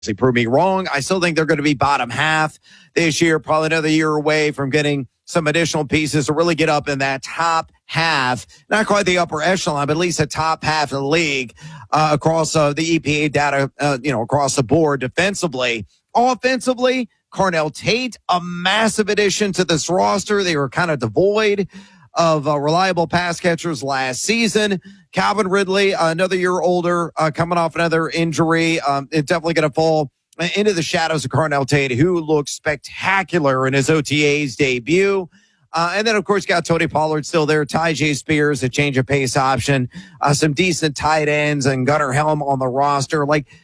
prove me wrong. I still think they're going to be bottom half this year, probably another year away from getting some additional pieces to really get up in that top half, not quite the upper echelon, but at least the top half of the league across the EPA data, across the board defensively. Offensively, Carnell Tate, a massive addition to this roster. They were kind of devoid of reliable pass catchers last season. Calvin Ridley, another year older, coming off another injury. It's definitely going to fall into the shadows of Carnell Tate, who looked spectacular in his OTA's debut. And then, of course, got Tony Pollard still there. Tyjae Spears, a change of pace option. Some decent tight ends and Gunnar Helm on the roster. Like,